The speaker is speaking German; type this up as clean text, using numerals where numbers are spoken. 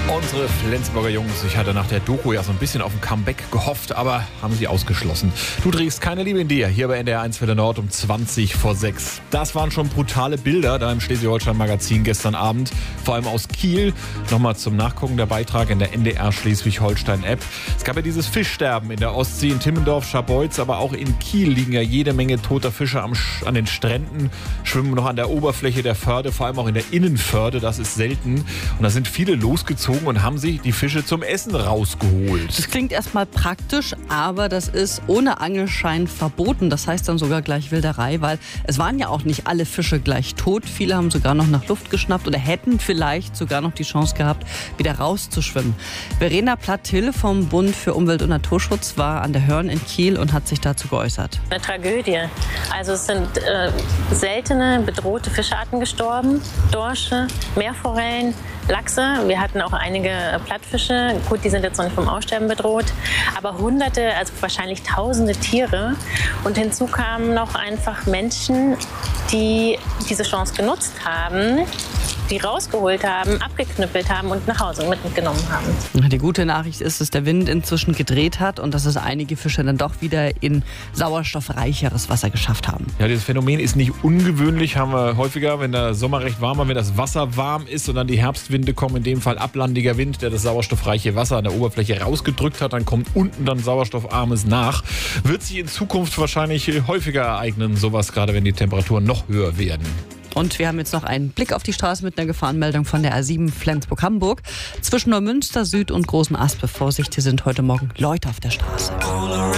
Unsere Flensburger Jungs, ich hatte nach der Doku ja so ein bisschen auf ein Comeback gehofft, aber haben sie ausgeschlossen. Du trägst keine Liebe in dir, hier bei NDR 1 Welle Nord um 6:20. Das waren schon brutale Bilder da im Schleswig-Holstein-Magazin gestern Abend, vor allem aus Kiel. Nochmal zum Nachgucken der Beitrag in der NDR Schleswig-Holstein-App. Es gab ja dieses Fischsterben in der Ostsee, in Timmendorf, Scharbeutz, aber auch in Kiel liegen ja jede Menge toter Fische an den Stränden, schwimmen noch an der Oberfläche der Förde, vor allem auch in der Innenförde, das ist selten. Und da sind viele losgezogen und haben sich die Fische zum Essen rausgeholt. Das klingt erstmal praktisch, aber das ist ohne Angelschein verboten. Das heißt dann sogar gleich Wilderei, weil es waren ja auch nicht alle Fische gleich tot. Viele haben sogar noch nach Luft geschnappt oder hätten vielleicht sogar noch die Chance gehabt, wieder rauszuschwimmen. Verena Platt-Hill vom Bund für Umwelt und Naturschutz war an der Hörn in Kiel und hat sich dazu geäußert. Eine Tragödie. Also es sind seltene, bedrohte Fischarten gestorben. Dorsche, Meerforellen, Lachse. Wir hatten auch einige Plattfische. Gut, die sind jetzt noch nicht vom Aussterben bedroht. Aber Hunderte, also wahrscheinlich Tausende Tiere. Und hinzu kamen noch einfach Menschen, die diese Chance genutzt haben, die rausgeholt haben, abgeknüppelt haben und nach Hause mitgenommen haben. Die gute Nachricht ist, dass der Wind inzwischen gedreht hat und dass es einige Fische dann doch wieder in sauerstoffreicheres Wasser geschafft haben. Ja, dieses Phänomen ist nicht ungewöhnlich, haben wir häufiger, wenn der Sommer recht warm war, wenn das Wasser warm ist und dann die Herbstwinde kommen, in dem Fall ablandiger Wind, der das sauerstoffreiche Wasser an der Oberfläche rausgedrückt hat, dann kommt unten dann sauerstoffarmes nach. Wird sich in Zukunft wahrscheinlich häufiger ereignen, sowas, gerade wenn die Temperaturen noch höher werden. Und wir haben jetzt noch einen Blick auf die Straße mit einer Gefahrenmeldung von der A7 Flensburg-Hamburg. Zwischen Neumünster Süd und Großen Aspe. Vorsicht, hier sind heute Morgen Leute auf der Straße.